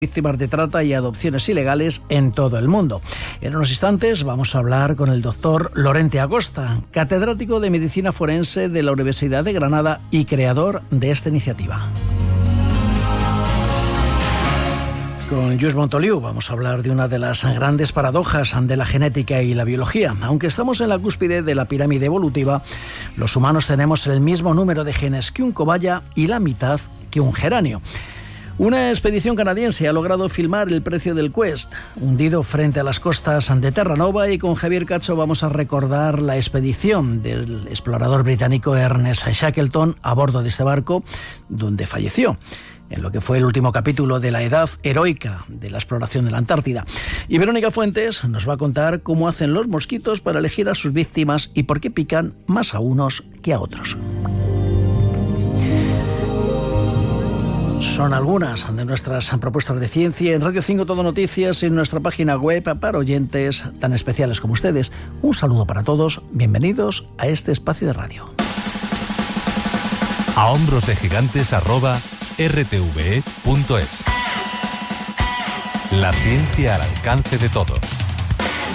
víctimas de trata y adopciones ilegales en todo el mundo. En unos instantes vamos a hablar con el doctor Lorente Acosta, catedrático de Medicina Forense de la Universidad de Granada y creador de esta iniciativa. Con Lluís Montoliu vamos a hablar de una de las grandes paradojas de la genética y la biología. Aunque estamos en la cúspide de la pirámide evolutiva, los humanos tenemos el mismo número de genes que un cobaya y la mitad que un geranio. Una expedición canadiense ha logrado filmar el precio del Quest, hundido frente a las costas de Terranova, y con Javier Cacho vamos a recordar la expedición del explorador británico Ernest Shackleton a bordo de este barco, donde falleció en lo que fue el último capítulo de la edad heroica de la exploración de la Antártida. Y Verónica Fuentes nos va a contar cómo hacen los mosquitos para elegir a sus víctimas y por qué pican más a unos que a otros. Son algunas de nuestras propuestas de ciencia en Radio 5 Todo Noticias y en nuestra página web para oyentes tan especiales como ustedes. Un saludo para todos, bienvenidos a este espacio de radio. A hombros de gigantes @rtve.es. La ciencia al alcance de todos.